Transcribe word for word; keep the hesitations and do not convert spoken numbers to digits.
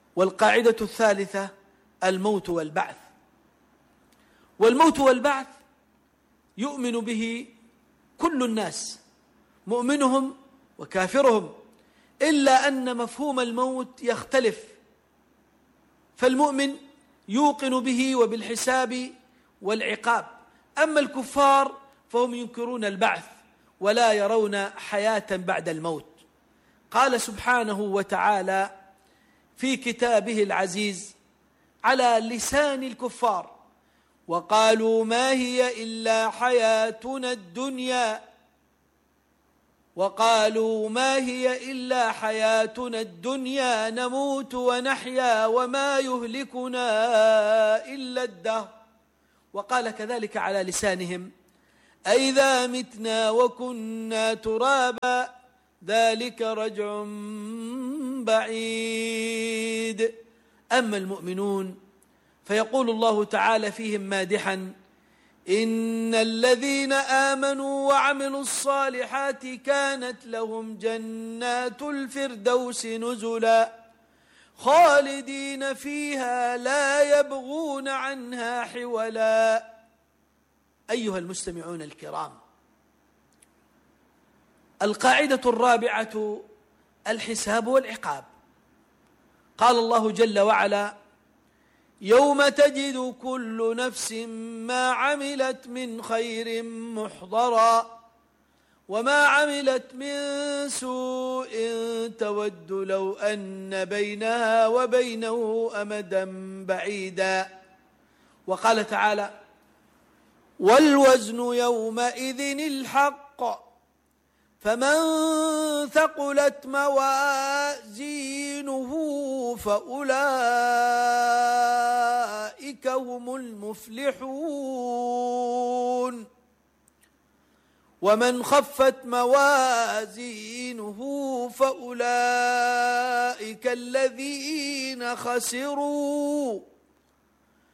والقاعدة الثالثة الموت والبعث. والموت والبعث يؤمن به كل الناس، مؤمنهم وكافرهم، إلا أن مفهوم الموت يختلف، فالمؤمن يوقن به وبالحساب والعقاب، أما الكفار فهم ينكرون البعث ولا يرون حياة بعد الموت. قال سبحانه وتعالى في كتابه العزيز على لسان الكفار: وقالوا ما هي إلا حياتنا الدنيا وقالوا ما هي إلا حياتنا الدنيا نموت ونحيا وما يهلكنا إلا الدهر. وقال كذلك على لسانهم: أئذا متنا وكنا ترابا ذلك رجع بعيد. أما المؤمنون فيقول الله تعالى فيهم مادحا: إن الذين آمنوا وعملوا الصالحات كانت لهم جنات الفردوس نزلا خالدين فيها لا يبغون عنها حولا. أيها المستمعون الكرام، القاعدة الرابعة الحساب والعقاب. قال الله جل وعلا: يوم تجد كل نفس ما عملت من خير محضرا وما عملت من سوء تود لو أن بينها وبينه أمدا بعيدا. وقال تعالى: والوزن يومئذ الحق فمن ثقلت موازينه فأولئك هم المفلحون ومن خفت موازينه فأولئك الذين خسروا